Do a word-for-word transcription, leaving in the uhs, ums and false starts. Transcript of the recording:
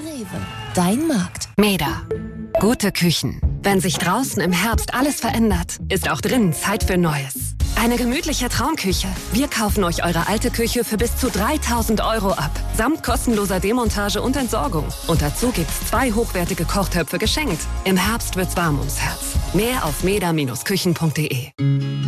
Rewe, dein Markt. Meda. Gute Küchen. Wenn sich draußen im Herbst alles verändert, ist auch drinnen Zeit für Neues. Eine gemütliche Traumküche. Wir kaufen euch eure alte Küche für bis zu dreitausend Euro ab. Samt kostenloser Demontage und Entsorgung. Und dazu gibt's zwei hochwertige Kochtöpfe geschenkt. Im Herbst wird's warm ums Herz. Mehr auf meda Bindestrich küchen punkt de.